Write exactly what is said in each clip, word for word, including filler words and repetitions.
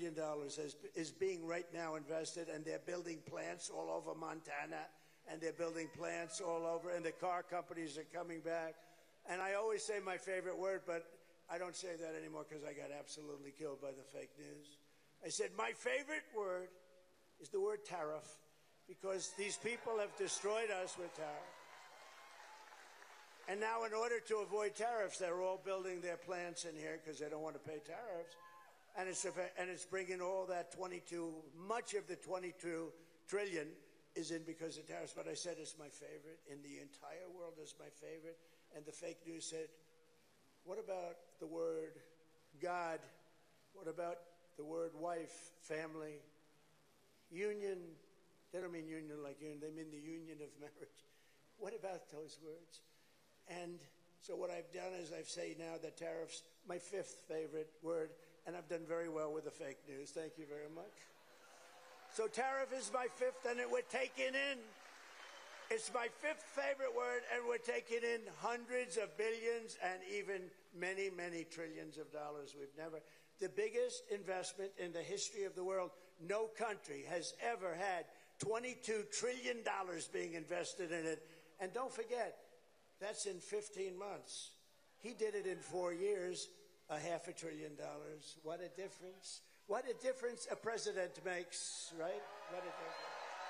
trillion dollars is, is being right now invested, and they're building plants all over Montana, and they're building plants all over, and the car companies are coming back. And I always say my favorite word, but I don't say that anymore because I got absolutely killed by the fake news. I said my favorite word is the word tariff, because these people have destroyed us with tariffs. And now in order to avoid tariffs, they're all building their plants in here because they don't want to pay tariffs. And it's, and it's bringing all that twenty-two, much of the twenty-two trillion is in because of tariffs. But I said it's my favorite. In the entire world, it's my favorite. And the fake news said, what about the word God? What about the word wife, family, union? They don't mean union like union. They mean the union of marriage. What about those words? And so what I've done is I say now that tariffs, my fifth favorite word, and I've done very well with the fake news. Thank you very much. So tariff is my fifth, and it, we're taking in, it's my fifth favorite word, and we're taking in hundreds of billions and even many, many trillions of dollars. We've never, the biggest investment in the history of the world. No country has ever had twenty-two trillion dollars being invested in it. And don't forget, that's in fifteen months. He did it in four years, a half a trillion dollars. What a difference. What a difference a president makes, right? What a difference.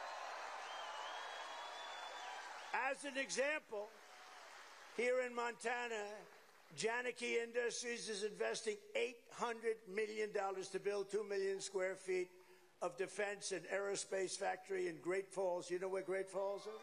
As an example, here in Montana, Janicki Industries is investing eight hundred million dollars to build two million square feet of defense and aerospace factory in Great Falls. You know where Great Falls is?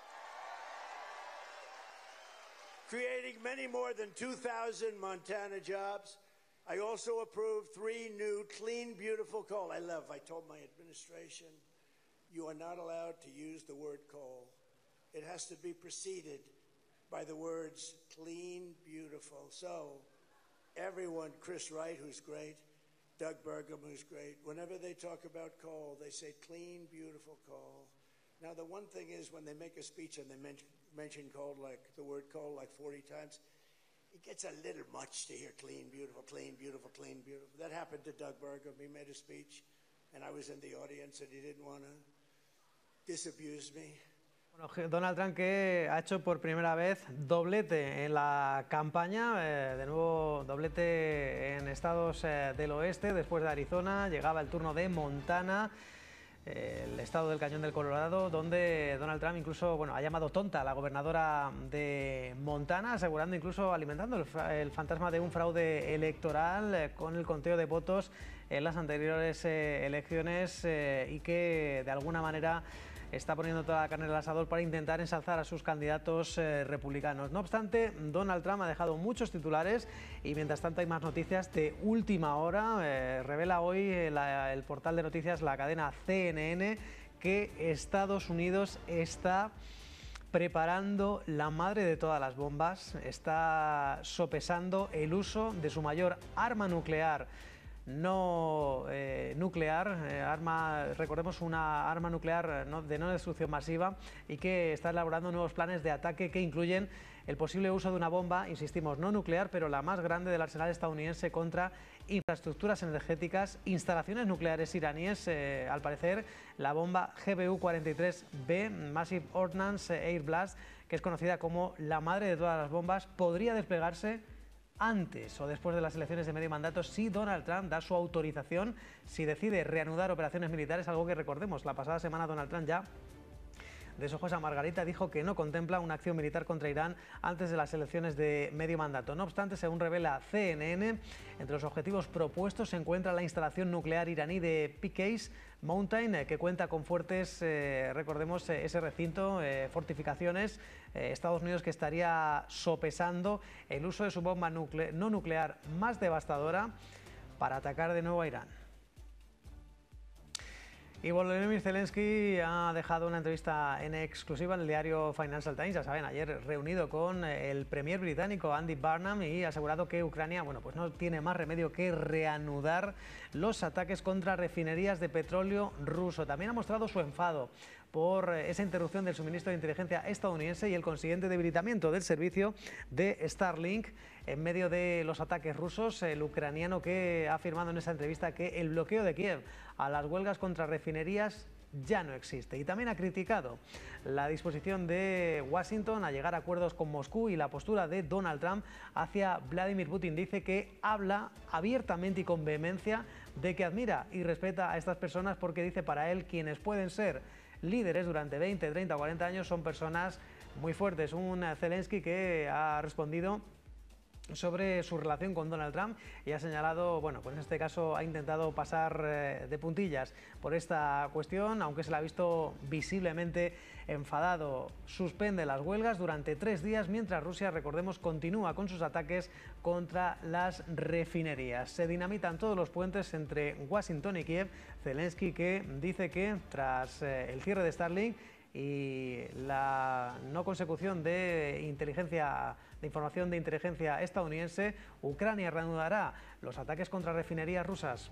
Creating many more than two thousand Montana jobs. I also approved three new clean, beautiful coal. I love, I told my administration, you are not allowed to use the word coal. It has to be preceded by the words clean, beautiful. So everyone, Chris Wright, who's great, Doug Burgum, who's great, whenever they talk about coal, they say clean, beautiful coal. Now, the one thing is when they make a speech and they mention, mention coal, like the word coal, like forty times, it gets a little much to hear clean, beautiful, clean, beautiful, clean, beautiful. That happened to Doug Burgum. He made a speech, and I was in the audience, and he didn't want to disabuse me. Bueno, Donald Trump, que ha hecho por primera vez doblete en la campaña, eh, de nuevo doblete en estados eh, del oeste, después de Arizona, llegaba el turno de Montana, eh, el estado del Cañón del Colorado, donde Donald Trump incluso, bueno, ha llamado tonta a la gobernadora de Montana, asegurando, incluso alimentando el, el fantasma de un fraude electoral eh, con el conteo de votos en las anteriores eh, elecciones eh, y que de alguna manera está poniendo toda la carne al asador para intentar ensalzar a sus candidatos eh, republicanos. No obstante, Donald Trump ha dejado muchos titulares y mientras tanto hay más noticias de última hora. Eh, revela hoy la, el portal de noticias, la cadena C N N, que Estados Unidos está preparando la madre de todas las bombas, está sopesando el uso de su mayor arma nuclear no eh, nuclear, eh, arma, recordemos una arma nuclear no, de no destrucción masiva, y que está elaborando nuevos planes de ataque que incluyen el posible uso de una bomba, insistimos, no nuclear, pero la más grande del arsenal estadounidense contra infraestructuras energéticas, instalaciones nucleares iraníes, eh, al parecer la bomba G B U cuarenta y tres B, Massive Ordnance Air Blast, que es conocida como la madre de todas las bombas, podría desplegarse antes o después de las elecciones de medio mandato si Donald Trump da su autorización, si decide reanudar operaciones militares, algo que recordemos, la pasada semana Donald Trump ya desojó a Margarita, dijo que no contempla una acción militar contra Irán antes de las elecciones de medio mandato. No obstante, según revela C N N, entre los objetivos propuestos se encuentra la instalación nuclear iraní de Peace Mountain, que cuenta con fuertes, eh, recordemos, eh, ese recinto, eh, fortificaciones. Eh, Estados Unidos que estaría sopesando el uso de su bomba nucle- no nuclear más devastadora para atacar de nuevo a Irán. Y Volodymyr Zelensky ha dejado una entrevista en exclusiva en el diario Financial Times, ya saben, ayer reunido con el premier británico Andy Burnham, y ha asegurado que Ucrania, bueno, pues no tiene más remedio que reanudar los ataques contra refinerías de petróleo ruso. También ha mostrado su enfado por esa interrupción del suministro de inteligencia estadounidense y el consiguiente debilitamiento del servicio de Starlink en medio de los ataques rusos. El ucraniano que ha afirmado en esa entrevista que el bloqueo de Kiev a las huelgas contra refinerías ya no existe. Y también ha criticado la disposición de Washington a llegar a acuerdos con Moscú y la postura de Donald Trump hacia Vladimir Putin. Dice que habla abiertamente y con vehemencia de que admira y respeta a estas personas porque dice para él quienes pueden ser líderes durante veinte, treinta o cuarenta años son personas muy fuertes. Un Zelensky que ha respondido sobre su relación con Donald Trump y ha señalado, bueno, pues en este caso ha intentado pasar eh, de puntillas por esta cuestión, aunque se le ha visto visiblemente enfadado. Suspende las huelgas durante tres días mientras Rusia, recordemos, continúa con sus ataques contra las refinerías. Se dinamitan todos los puentes entre Washington y Kiev. Zelensky que dice que tras eh, el cierre de Starlink y la no consecución de inteligencia, de información de inteligencia estadounidense, Ucrania reanudará los ataques contra refinerías rusas.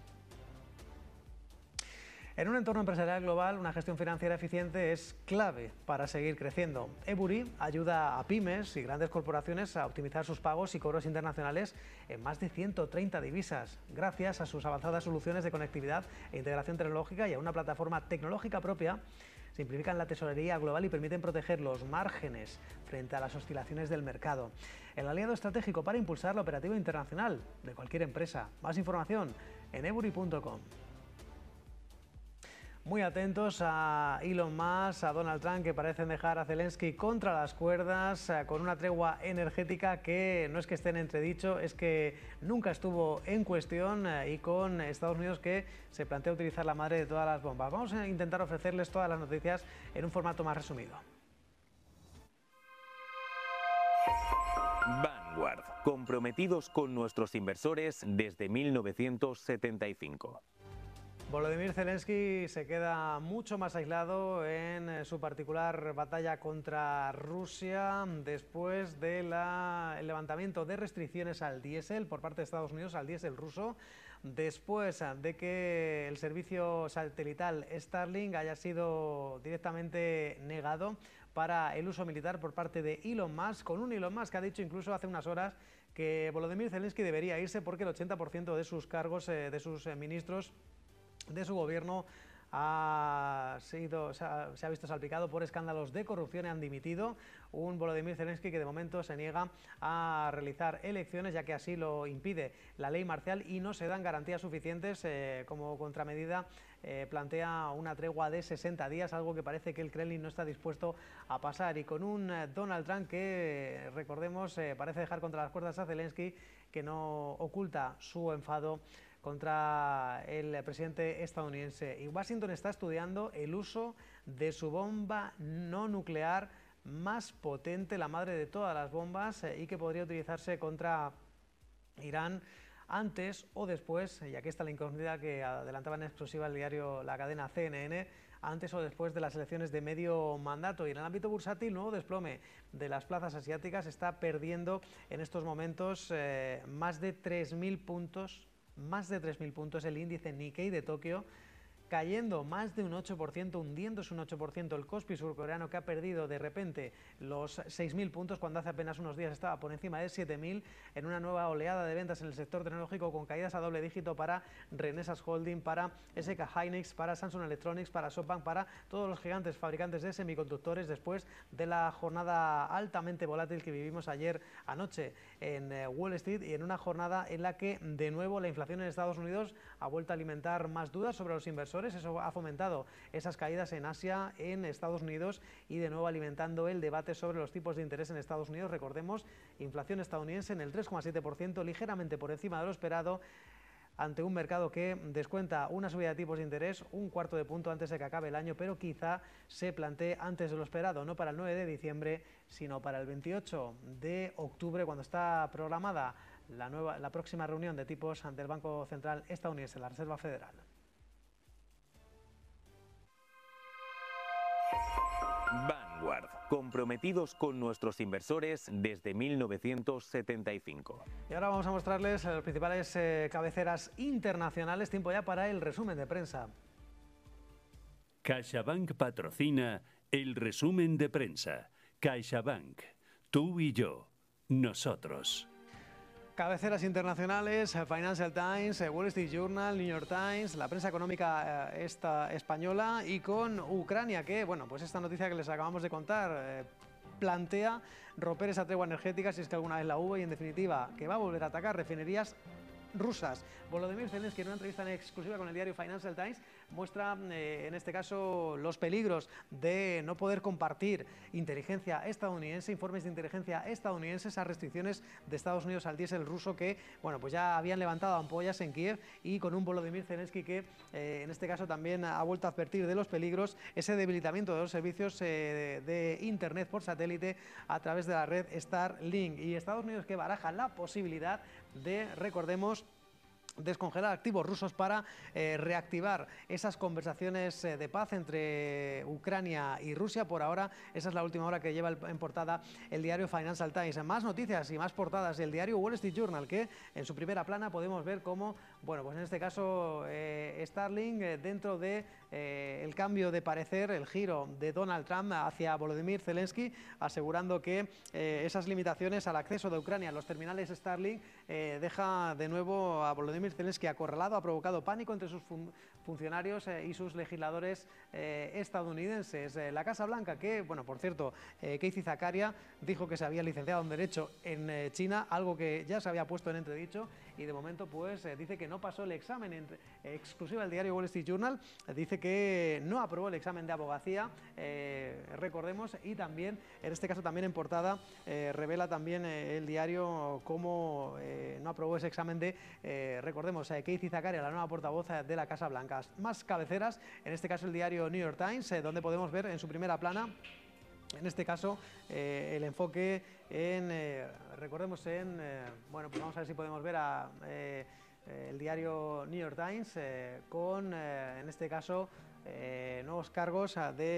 En un entorno empresarial global, una gestión financiera eficiente es clave para seguir creciendo. Ebury ayuda a pymes y grandes corporaciones a optimizar sus pagos y cobros internacionales en más de ciento treinta divisas, gracias a sus avanzadas soluciones de conectividad e integración tecnológica y a una plataforma tecnológica propia. Simplifican la tesorería global y permiten proteger los márgenes frente a las oscilaciones del mercado. El aliado estratégico para impulsar la operativa internacional de cualquier empresa. Más información en ebury punto com. Muy atentos a Elon Musk, a Donald Trump, que parecen dejar a Zelensky contra las cuerdas, eh, con una tregua energética que no es que esté en entredicho, es que nunca estuvo en cuestión, eh, y con Estados Unidos que se plantea utilizar la madre de todas las bombas. Vamos a intentar ofrecerles todas las noticias en un formato más resumido. Vanguard, comprometidos con nuestros inversores desde mil novecientos setenta y cinco. Volodymyr Zelensky se queda mucho más aislado en su particular batalla contra Rusia después del levantamiento de restricciones al diésel por parte de Estados Unidos, al diésel ruso, después de que el servicio satelital Starlink haya sido directamente negado para el uso militar por parte de Elon Musk, con un Elon Musk que ha dicho incluso hace unas horas que Volodymyr Zelensky debería irse porque el ochenta por ciento de sus cargos, de sus ministros, de su gobierno ha sido, se, ha, se ha visto salpicado por escándalos de corrupción y han dimitido. Un Volodymyr Zelensky que de momento se niega a realizar elecciones, ya que así lo impide la ley marcial y no se dan garantías suficientes. Eh, como contramedida eh, plantea una tregua de sesenta días, algo que parece que el Kremlin no está dispuesto a pasar. Y con un eh, Donald Trump que, recordemos, eh, parece dejar contra las cuerdas a Zelensky, que no oculta su enfado contra el presidente estadounidense. Y Washington está estudiando el uso de su bomba no nuclear más potente, la madre de todas las bombas, y que podría utilizarse contra Irán antes o después, y aquí está la incógnita que adelantaba en exclusiva el diario, la cadena C N N, antes o después de las elecciones de medio mandato. Y en el ámbito bursátil, nuevo desplome de las plazas asiáticas, está perdiendo en estos momentos eh, más de tres mil puntos. Más de tres mil puntos el índice Nikkei de Tokio, cayendo más de un ocho por ciento, hundiéndose un ocho por ciento el Kospi surcoreano, que ha perdido de repente los seis mil puntos cuando hace apenas unos días estaba por encima de siete mil, en una nueva oleada de ventas en el sector tecnológico con caídas a doble dígito para Renesas Holding, para S K Hynix, para Samsung Electronics, para SoftBank, para todos los gigantes fabricantes de semiconductores, después de la jornada altamente volátil que vivimos ayer anoche en Wall Street, y en una jornada en la que de nuevo la inflación en Estados Unidos ha vuelto a alimentar más dudas sobre los inversores. Eso ha fomentado esas caídas en Asia, en Estados Unidos, y de nuevo alimentando el debate sobre los tipos de interés en Estados Unidos. Recordemos, inflación estadounidense en el tres coma siete por ciento, ligeramente por encima de lo esperado, ante un mercado que descuenta una subida de tipos de interés un cuarto de punto antes de que acabe el año, pero quizá se plantee antes de lo esperado, no para el nueve de diciembre, sino para el veintiocho de octubre, cuando está programada la, nueva, la próxima reunión de tipos del Banco Central estadounidense, la Reserva Federal. Vanguard, comprometidos con nuestros inversores desde mil novecientos setenta y cinco. Y ahora vamos a mostrarles las principales eh, cabeceras internacionales. Tiempo ya para el resumen de prensa. CaixaBank patrocina el resumen de prensa. CaixaBank, tú y yo, nosotros. Cabeceras internacionales, Financial Times, Wall Street Journal, New York Times, la prensa económica eh, esta española, y con Ucrania, que, bueno, pues esta noticia que les acabamos de contar eh, plantea romper esa tregua energética, si es que alguna vez la hubo, y en definitiva que va a volver a atacar refinerías rusas. Volodymyr Zelensky, en una entrevista en exclusiva con el diario Financial Times, muestra eh, en este caso los peligros de no poder compartir inteligencia estadounidense, informes de inteligencia estadounidense, esas restricciones de Estados Unidos al diésel ruso que, bueno, pues ya habían levantado ampollas en Kiev, y con un Volodymyr Zelensky que eh, en este caso también ha vuelto a advertir de los peligros, ese debilitamiento de los servicios eh, de, de internet por satélite a través de la red Starlink, y Estados Unidos que baraja la posibilidad de, recordemos, descongelar activos rusos para eh, reactivar esas conversaciones eh, de paz entre Ucrania y Rusia. Por ahora, esa es la última hora que lleva el, en portada el diario Financial Times. Más noticias y más portadas del diario Wall Street Journal, que en su primera plana podemos ver cómo, bueno, pues en este caso eh, Starlink, eh, dentro de eh, el cambio de parecer, el giro de Donald Trump hacia Volodymyr Zelensky, asegurando que eh, esas limitaciones al acceso de Ucrania a los terminales Starlink eh, deja de nuevo a Volodymyr Zelensky acorralado, ha provocado pánico entre sus fun funcionarios eh, y sus legisladores eh, estadounidenses. Eh, la Casa Blanca, que, bueno, por cierto, eh, Casey Zakaria dijo que se había licenciado en Derecho en eh, China, algo que ya se había puesto en entredicho, y de momento pues eh, dice que no pasó el examen. En eh, exclusiva del diario Wall Street Journal, eh, dice que no aprobó el examen de abogacía, eh, recordemos, y también, en este caso también en portada, eh, revela también eh, el diario cómo eh, no aprobó ese examen de, eh, recordemos, eh, Casey Zakaria, la nueva portavoz eh, de la Casa Blanca. Más cabeceras, en este caso el diario New York Times, eh, donde podemos ver en su primera plana, en este caso, eh, el enfoque en, eh, recordemos en, eh, bueno, pues vamos a ver si podemos ver a eh, el diario New York Times eh, con, eh, en este caso, eh, nuevos cargos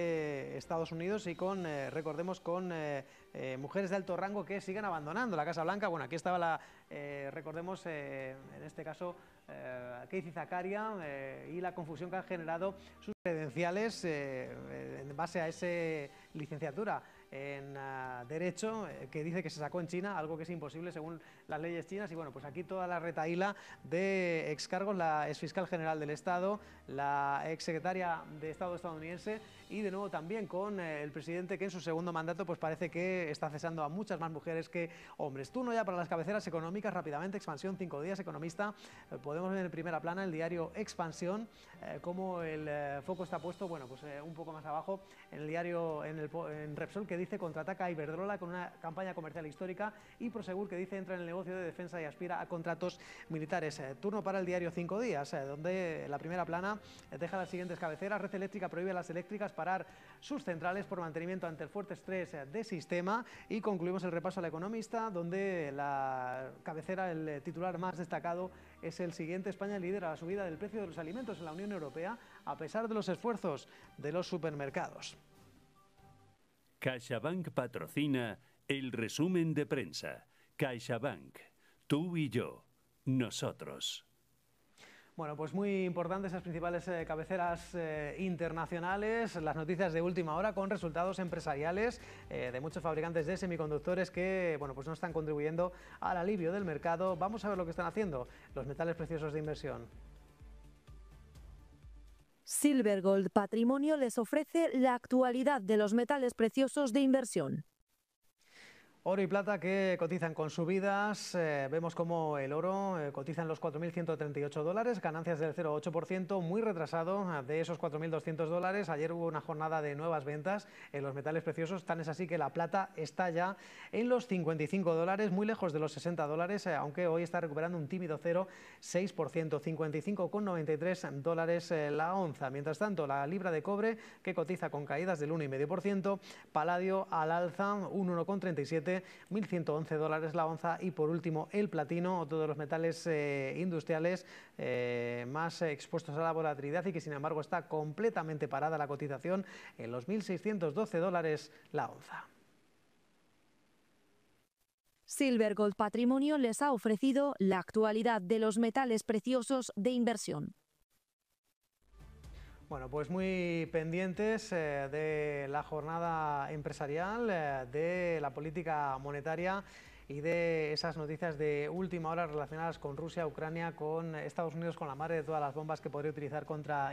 de Estados Unidos, y con, eh, recordemos, con eh, eh, mujeres de alto rango que siguen abandonando la Casa Blanca. Bueno, aquí estaba la, eh, recordemos, eh, en este caso, eh, Casey Zakaria eh, y la confusión que han generado sus credenciales eh, en base a esa licenciatura en uh, Derecho eh, que dice que se sacó en China, algo que es imposible según las leyes chinas. Y bueno, pues aquí toda la retahíla de excargos, la exfiscal general del Estado, la exsecretaria de Estado estadounidense, y de nuevo también con eh, el presidente, que en su segundo mandato pues parece que está cesando a muchas más mujeres que hombres. Turno ya para las cabeceras económicas, rápidamente. Expansión, cinco días, Economista. Eh, podemos ver en primera plana el diario Expansión, eh, cómo el eh, foco está puesto, bueno, pues eh, un poco más abajo, en el diario, en, el, en Repsol, que dice contraataca a Iberdrola con una campaña comercial histórica, y Prosegur, que dice entra en el negocio de defensa y aspira a contratos militares. Eh, turno para el diario Cinco Días, eh, donde la primera plana eh, deja las siguientes cabeceras. Red Eléctrica prohíbe a las eléctricas parar sus centrales por mantenimiento ante el fuerte estrés eh, de sistema. Y concluimos el repaso al Economista, donde la cabecera, el titular más destacado, es el siguiente: España lidera la subida del precio de los alimentos en la Unión Europea a pesar de los esfuerzos de los supermercados. CaixaBank patrocina el resumen de prensa. CaixaBank, tú y yo, nosotros. Bueno, pues muy importantes esas principales eh, cabeceras eh, internacionales, las noticias de última hora con resultados empresariales eh, de muchos fabricantes de semiconductores que, bueno, pues no están contribuyendo al alivio del mercado. Vamos a ver lo que están haciendo los metales preciosos de inversión. Silver Gold Patrimonio les ofrece la actualidad de los metales preciosos de inversión. Oro y plata que cotizan con subidas. Eh, vemos como el oro eh, cotiza en los cuatro mil ciento treinta y ocho dólares, ganancias del cero coma ocho por ciento, muy retrasado de esos cuatro mil doscientos dólares. Ayer hubo una jornada de nuevas ventas en los metales preciosos, tan es así que la plata está ya en los cincuenta y cinco dólares, muy lejos de los sesenta dólares, eh, aunque hoy está recuperando un tímido cero coma seis por ciento, cincuenta y cinco coma noventa y tres dólares eh, la onza. Mientras tanto, la libra de cobre, que cotiza con caídas del uno coma cinco por ciento, paladio al alza, un uno coma treinta y siete, mil ciento once dólares la onza. Y por último el platino, otro de los metales eh, industriales eh, más expuestos a la volatilidad y que sin embargo está completamente parada la cotización en los mil seiscientos doce dólares la onza. Silver Gold Patrimonio les ha ofrecido la actualidad de los metales preciosos de inversión. Bueno, pues muy pendientes eh, de la jornada empresarial, eh, de la política monetaria y de esas noticias de última hora relacionadas con Rusia, Ucrania, con Estados Unidos, con la madre de todas las bombas que podría utilizar contra